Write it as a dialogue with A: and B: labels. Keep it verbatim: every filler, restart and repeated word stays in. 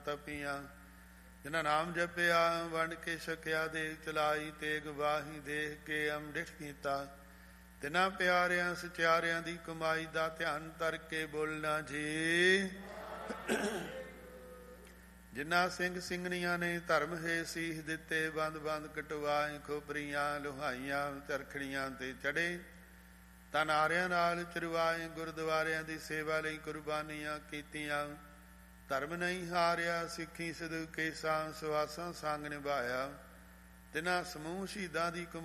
A: ਤਪੀਆਂ। ਜਿਨ੍ਹਾਂ ਨਾਮ ਜਪਿਆ ਵੰਡ ਕੇ ਛਕਿਆ, ਦੇਖ ਚਲਾਈ ਤੇਗ ਵਾਹੀ, ਦੇਖ ਕੇ ਅੰਮ੍ਰਿਤ ਕੀਤਾ। ਤਿਨਾਂ ਪਿਆਰਿਆਂ ਸਚਿਆਰਿਆਂ ਦੀ ਕਮਾਈ ਦਾ ਧਿਆਨ ਧਰ ਕੇ ਬੋਲਣਾ ਜੀ। ਜਿਨ੍ਹਾਂ ਸਿੰਘ ਸਿੰਘਣੀਆਂ ਨੇ ਧਰਮ ਹੈ ਸੀਸ ਦਿੱਤੇ, ਬੰਦ ਬੰਦ ਕਟਵਾਏ, ਖੋਪਰੀਆਂ ਲੁਹਾਈਆਂ ਚਰਖੜੀਆਂ ਤੇ ਚੜੇ, ਤਨਾਰਿਆਂ ਨਾਲ ਚਰਵਾਏ, ਗੁਰਦੁਆਰਿਆਂ ਦੀ ਸੇਵਾ ਲਈ ਕੁਰਬਾਨੀਆਂ ਕੀਤੀਆਂ। ਧਰਮ ਨਹੀਂ ਹਾਰਿਆ, ਸਿੱਖੀ ਸਿੱਧ ਕੇਸਾਂ ਸੁਆਸਾਂ ਸੰਗ ਨਿਭਾਇਆ। ਤਿਨਾਂ ਸਮੂਹ ਸ਼ਹੀਦਾਂ ਦੀ